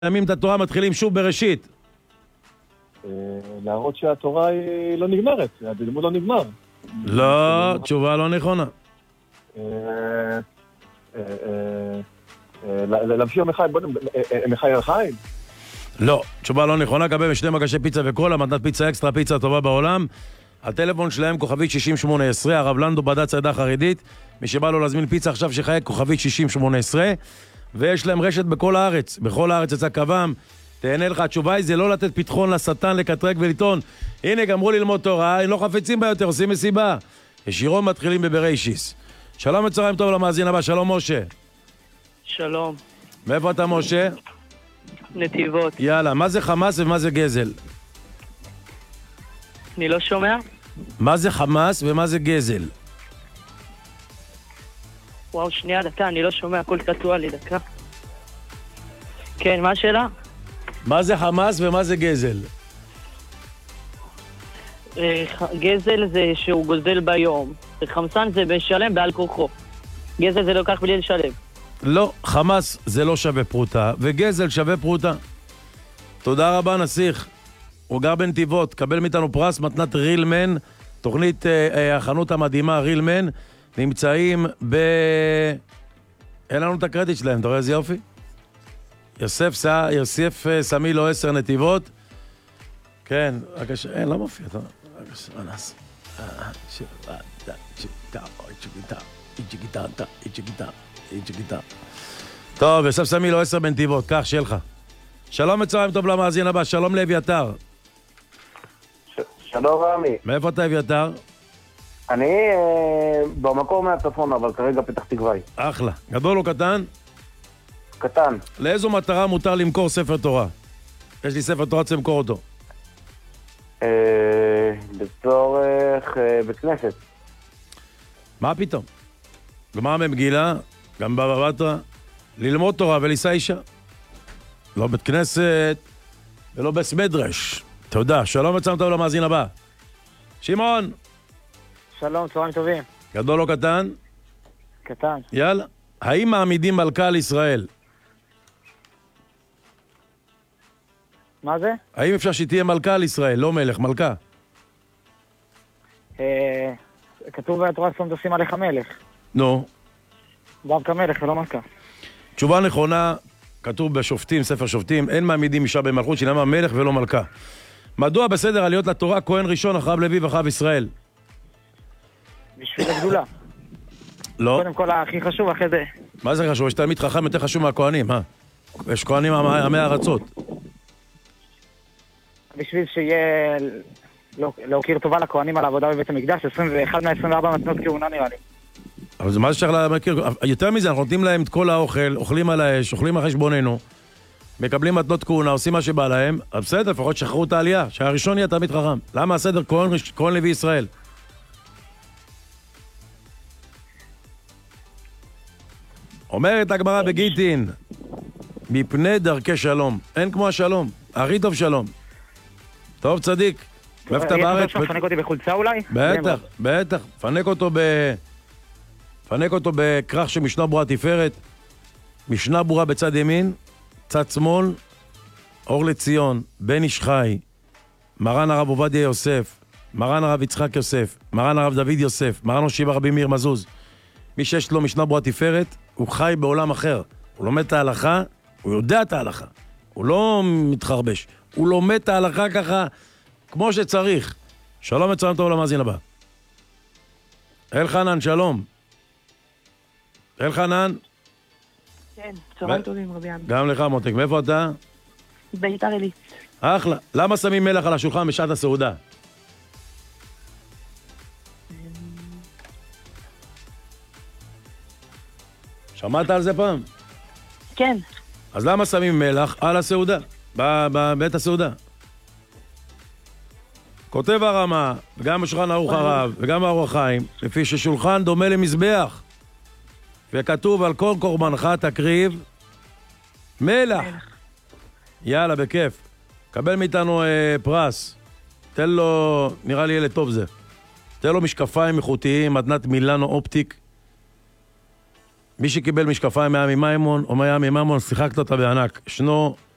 ימים את התורה מתחילים שוב בראשית. להראות שהתורה היא לא נגמרת, הלימוד לא נגמר. לא, תשובה לא נכונה. להמשיך מחי אל חי? לא, תשובה לא נכונה. קבל משני מגשי פיצה וקולה, מתנת פיצה אקסטרה, פיצה הטובה בעולם. הטלפון שלהם כוכבית 6018, הרב לנדו בד"ץ העדה החרדית. מי שבא לו להזמין פיצה עכשיו שחייג כוכבית 6018, ויש להם רשת בכל הארץ. בכל הארץ יצא קוום. תהנה לך, התשובה היא זה לא לתת פתחון לשטן לקטרק ולטעון הנה גמרו ללמוד תורה, הם לא חפצים בה יותר, עושים מסיבה. ישירות מתחילים בבראשיס. שלום וצהריים טוב למאזין הבא. שלום משה. שלום. מאיפה אתה משה? נתיבות. יאללה, מה זה חמאס ומה זה גזל? אני לא שומע? מה זה חמאס ומה זה גזל? וואו, שנייה, דקה, אני לא שומע, הכל קטוע לי, דקה. כן, מה השאלה? מה זה חמאס ומה זה גזל? גזל זה שהוא גוזל ביום. חמסן זה בשלם בעל כורחו. גזל זה לוקח בלי לשלם. לא, חמאס זה לא שווה פרוטה, וגזל שווה פרוטה. תודה רבה נסיך. הוא גר בנתיבות, קבל מאיתנו פרס מתנת רילמן, תוכנית החנות המדהימה רילמן, נמצאים אין לנו את הקרדיט שלהם, אתה רואה איזה יופי? יוסף סמילו 10 נתיבות. כן, אין, לא מופיע, אתה אנס. טוב, יוסף סמילו 10 בנתיבות, כך שיהיה לך. שלום וצהריים טוב למאזין הבא, שלום לאביתר. שלום רמי. מאיפה אתה אביתר? אני במקור מהצפון, אבל כרגע פתח תקוואי. אחלה. גדול או קטן? קטן. לאיזו מטרה מותר למכור ספר תורה? יש לי ספר תורה, צריך למכור אותו. בצורך בית כנסת. מה פתאום? גמר ממגילה, גם בבא בתרא, ללמוד תורה ולישא אישה. לא בית כנסת ולא בית מדרש. תודה. שלום וצהריים טוב למאזין הבא. שמעון. שלום, צהריים טובים. גדול או קטן? קטן. יאללה. האם מעמידים מלכה על ישראל? מה זה? האם אפשר שתהיה מלכה על ישראל? לא מלך, מלכה. כתוב בתורה שמים עליך מלך. נו. דווקא מלך ולא מלכה. תשובה נכונה, כתוב בשופטים, ספר שופטים, אין מעמידים אישה במלכות שנאמר מלך ולא מלכה. מדוע בסדר עליות לתורה כהן ראשון אחריו לוי ואחריו ישראל? בשביל הגדולה. לא. קודם כל הכי חשוב, אחרי זה. מה זה חשוב? יש תלמיד חכם יותר חשוב מהכהנים, יש כהנים עמי הארצות. בשביל שיהיה להוקיר טובה לכהנים על העבודה בבית המקדש, 21 מה-24 מתנות כהונה נראה לי. אבל זה מה שצריך להכיר? יותר מזה, אנחנו נותנים להם את כל האוכל, אוכלים על האש, אוכלים על חשבוננו, מקבלים מתנות כהונה, עושים מה שבא להם, אז בסדר, לפחות שחררו את העלייה, שהראשון יהיה תלמיד חכם. למה הסדר כהן לוי ישראל? אומרת הגמרא בגיטין, מפני דרכי שלום. אין כמו השלום, הכי טוב שלום. טוב צדיק, מאיפה אתה בארץ? פנק אותי בחולצה אולי? בטח, בטח. פנק אותו בכרך של משנה ברורה תפארת, משנה ברורה בצד ימין, צד שמאל, אור לציון, בן איש חי, מרן הרב עובדיה יוסף, מרן הרב יצחק יוסף, מרן הרב דוד יוסף, מרן השיבה רבי מאיר מזוז. מי שיש לו משנה ברורה תפארת, הוא חי בעולם אחר. הוא לומד את ההלכה, הוא יודע את ההלכה. הוא לא מתחרבש. הוא לומד את ההלכה ככה, כמו שצריך. שלום וצהריים טוב למאזין הבא. אלחנן, שלום. אלחנן. כן, צהריים טובים רבי עמי. גם לך מותק. מאיפה אתה? ביתר עילית. אחלה. למה שמים מלח על השולחן בשעת הסעודה? שמעת על זה פעם? כן. אז למה שמים מלח על הסעודה? בבית הסעודה. כותב הרמה, וגם בשולחן ערוך הרב, וגם באור החיים, לפי ששולחן דומה למזבח. וכתוב על כל קורבנך תקריב מלח. יאללה, בכיף. קבל מאיתנו פרס. תן לו, נראה לי ילד טוב זה. תן לו משקפיים איכותיים, מתנת מילאנו אופטיק. מי שקיבל משקפיים מעמי מימון, או מעמי מימון, שיחקת אותה בענק. ישנו